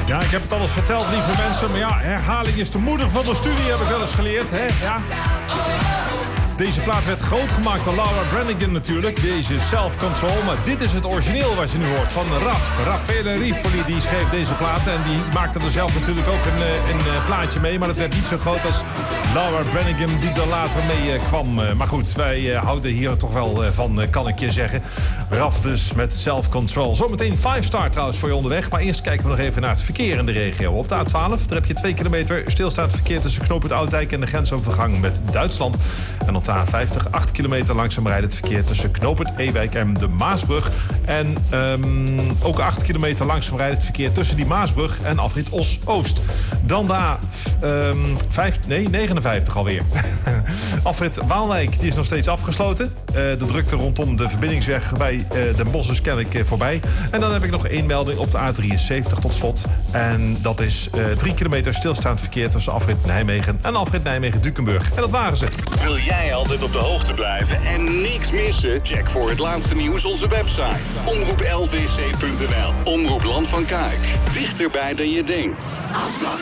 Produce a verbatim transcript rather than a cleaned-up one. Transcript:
Ja, ik heb het alles verteld, lieve mensen. Maar ja, herhaling is de moeder van de studie, heb ik wel eens geleerd. Hè? Ja. Deze plaat werd groot gemaakt door Laura Branigan natuurlijk. Deze Self Control. Maar dit is het origineel wat je nu hoort van Raf. Raffaele Rifoli, die schreef deze plaat. En die maakte er zelf natuurlijk ook een, een plaatje mee. Maar dat werd niet zo groot als Laura Branigan, die er later mee kwam. Maar goed, wij houden hier toch wel van, kan ik je zeggen. Raf dus met Self Control. Zometeen vijf star trouwens voor je onderweg. Maar eerst kijken we nog even naar het verkeer in de regio. Op de A twaalf, daar heb je twee kilometer stilstaand verkeer tussen knooppunt Oudijk en de grensovergang met Duitsland. En op de A vijftig, acht kilometer langzaam rijdend verkeer tussen knooppunt Ewijk en de Maasbrug. En um, ook acht kilometer langzaam rijdend verkeer tussen die Maasbrug en afrit Os-Oost. Dan de A um, vijf, nee, negenenvijftig alweer. Afrit Waalwijk, die is nog steeds afgesloten. Uh, de drukte rondom de verbindingsweg bij uh, Den Bosch is ken ik uh, voorbij. En dan heb ik nog één melding op de A drieënzeventig tot slot. En dat is uh, drie kilometer stilstaand verkeer tussen afrit Nijmegen en afrit Nijmegen-Dukenburg. En dat waren ze. Wil jij altijd op de hoogte blijven en niks missen? Check voor het laatste nieuws onze website. omroep l v c punt n l. Omroep Land van Kuik. Dichterbij dan je denkt.